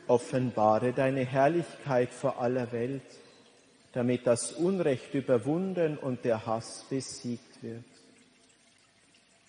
offenbare deine Herrlichkeit vor aller Welt, damit das Unrecht überwunden und der Hass besiegt wird.